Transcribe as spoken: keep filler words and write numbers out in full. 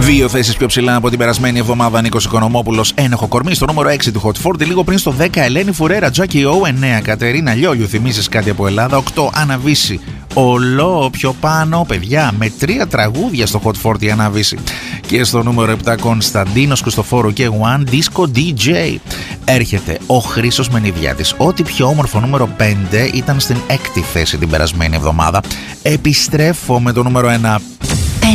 Δύο θέσεις πιο ψηλά από την περασμένη εβδομάδα, Νίκος Οικονομόπουλος, Ένοχο κορμί. Στο νούμερο έξι του Hot σαράντα, λίγο πριν στο δέκα, Ελένη Φουρέρα, Τζάκι Ο, εννέα, Κατερίνα Λιόλιου, θυμίζεις κάτι από Ελλάδα, οκτώ, Αναβίση, Ολό πιο πάνω, παιδιά, με τρία τραγούδια στο Hot σαράντα Αναβίση. Και στο νούμερο επτά, Κωνσταντίνος Χριστοφόρου και One Disco ντι τζέι. Έρχεται ο Χρήστος Μενιδιάτης. Ό,τι πιο όμορφο, νούμερο πέντε, ήταν στην έκτη θέση την περασμένη εβδομάδα. Επιστρέφω με το νούμερο ένα.